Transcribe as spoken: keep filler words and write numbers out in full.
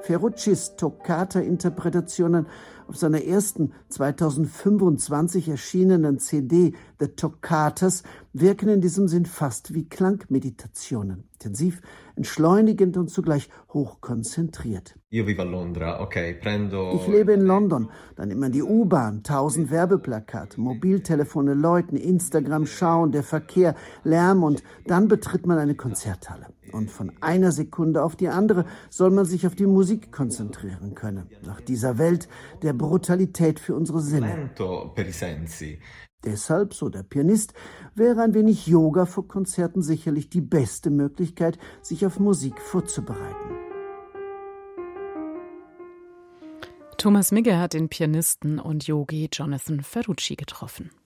Ferruccis Toccata-Interpretationen auf seiner ersten zweitausendfünfundzwanzig erschienenen C D The Toccatas wirken in diesem Sinn fast wie Klangmeditationen. Intensiv, entschleunigend und zugleich hochkonzentriert. Io vivo a Londra, okay, prendo... Ich lebe in London, dann immer die U-Bahn, tausend Werbeplakate, Mobiltelefone läuten, Instagram schauen, der Verkehr, Lärm und dann betritt man eine Konzerthalle. Und von einer Sekunde auf die andere soll man sich auf die Musik konzentrieren können. Nach dieser Welt der Brutalität für unsere Sinne. Lento per i sensi. Deshalb, so der Pianist, wäre ein wenig Yoga vor Konzerten sicherlich die beste Möglichkeit, sich auf Musik vorzubereiten. Thomas Migge hat den Pianisten und Yogi Jonathan Ferrucci getroffen.